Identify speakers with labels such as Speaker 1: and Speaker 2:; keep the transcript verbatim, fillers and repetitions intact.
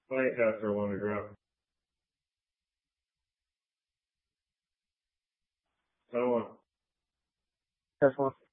Speaker 1: Light has her one to grab. I don't want.
Speaker 2: Test one.